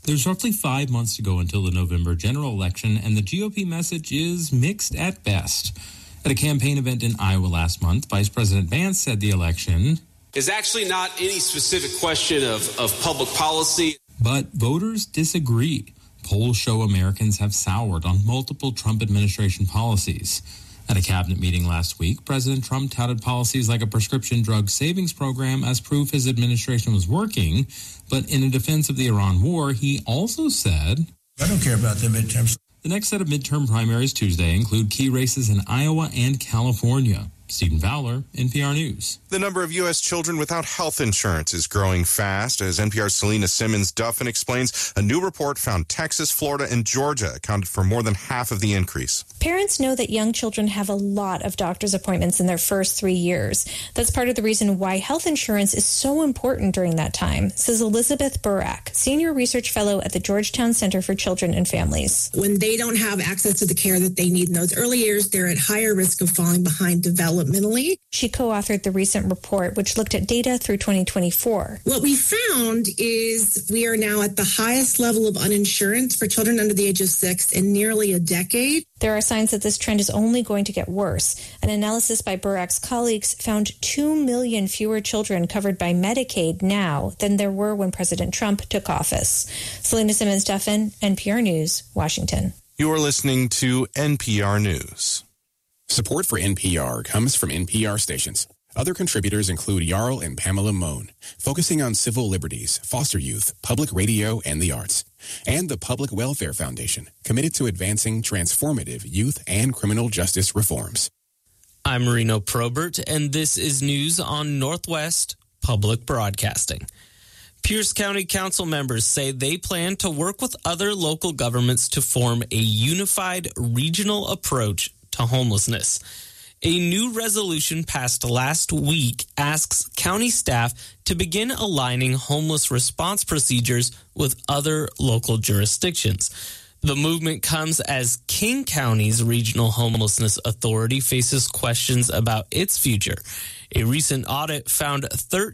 There's roughly 5 months to go until the November general election, and the GOP message is mixed at best. At a campaign event in Iowa last month, Vice President Vance said the election is actually not any specific question of public policy. But voters disagree. Polls show Americans have soured on multiple Trump administration policies. At a cabinet meeting last week, President Trump touted policies like a prescription drug savings program as proof his administration was working. But in a defense of the Iran war, he also said, I don't care about the midterms. The next set of midterm primaries Tuesday include key races in Iowa and California. Stephen Fowler, NPR News. The number of U.S. children without health insurance is growing fast. As NPR's Selena Simmons-Duffin explains, a new report found Texas, Florida, and Georgia accounted for more than half of the increase. Parents know that young children have a lot of doctor's appointments in their first 3 years. That's part of the reason why health insurance is so important during that time, says Elizabeth Burak, Senior Research Fellow at the Georgetown Center for Children and Families. When they don't have access to the care that they need in those early years, they're at higher risk of falling behind developmentally. She co-authored the recent report, which looked at data through 2024. What we found is we are now at the highest level of uninsurance for children under the age of 6 in nearly a decade. There are signs that this trend is only going to get worse. An analysis by Burak's colleagues found 2 million fewer children covered by Medicaid now than there were when President Trump took office. Selena Simmons-Duffin, NPR News, Washington. You are listening to NPR News. Support for NPR comes from NPR stations. Other contributors include Jarl and Pamela Moan, focusing on civil liberties, foster youth, public radio, and the arts. And the Public Welfare Foundation, committed to advancing transformative youth and criminal justice reforms. I'm Marino Probert, and this is news on Northwest Public Broadcasting. Pierce County Council members say they plan to work with other local governments to form a unified regional approach to homelessness. A new resolution passed last week asks county staff to begin aligning homeless response procedures with other local jurisdictions. The movement comes as King County's Regional Homelessness Authority faces questions about its future. A recent audit found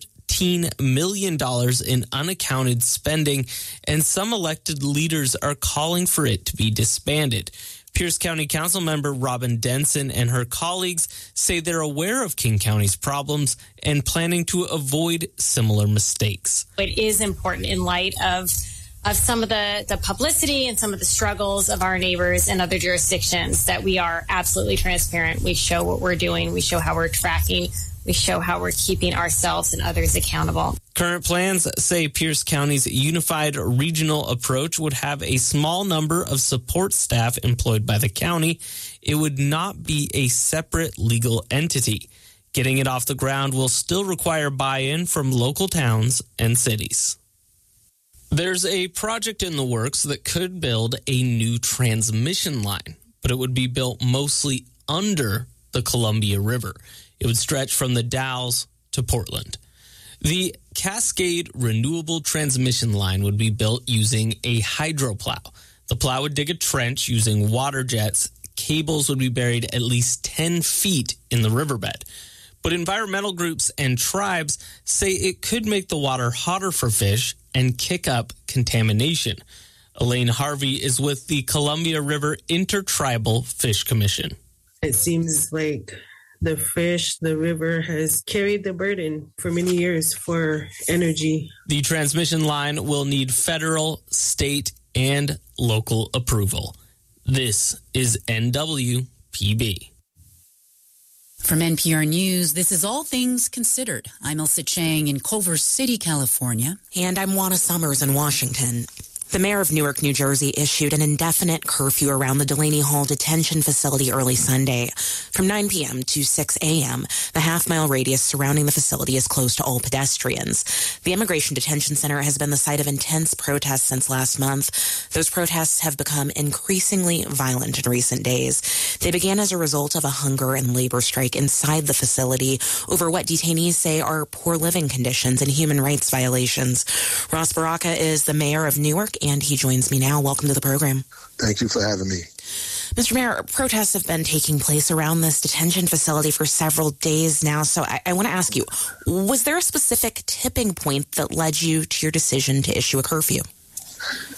$13 million in unaccounted spending, and some elected leaders are calling for it to be disbanded. Pierce County Council member Robin Denson and her colleagues say they're aware of King County's problems and planning to avoid similar mistakes. It is important in light of some of the publicity and some of the struggles of our neighbors in other jurisdictions that we are absolutely transparent. We show what we're doing. We show how we're tracking. We show how we're keeping ourselves and others accountable. Current plans say Pierce County's unified regional approach would have a small number of support staff employed by the county. It would not be a separate legal entity. Getting it off the ground will still require buy-in from local towns and cities. There's a project in the works that could build a new transmission line, but it would be built mostly under the Columbia River. It would stretch from the Dalles to Portland. The Cascade Renewable Transmission Line would be built using a hydroplow. The plow would dig a trench using water jets. Cables would be buried at least 10 feet in the riverbed. But environmental groups and tribes say it could make the water hotter for fish and kick up contamination. Elaine Harvey is with the Columbia River Intertribal Fish Commission. It seems like the river has carried the burden for many years for energy. The transmission line will need federal, state, and local approval. This is NWPB. From NPR News, this is All Things Considered. I'm Elsa Chang in Culver City, California. And I'm Juana Summers in Washington. The mayor of Newark, New Jersey, issued an indefinite curfew around the Delaney Hall detention facility early Sunday. From 9 p.m. to 6 a.m., the half-mile radius surrounding the facility is closed to all pedestrians. The Immigration Detention Center has been the site of intense protests since last month. Those protests have become increasingly violent in recent days. They began as a result of a hunger and labor strike inside the facility over what detainees say are poor living conditions and human rights violations. Ross Baraka is the mayor of Newark, and he joins me now. Welcome to the program. Thank you for having me. Mr. Mayor, protests have been taking place around this detention facility for several days now. So I want to ask you, was there a specific tipping point that led you to your decision to issue a curfew?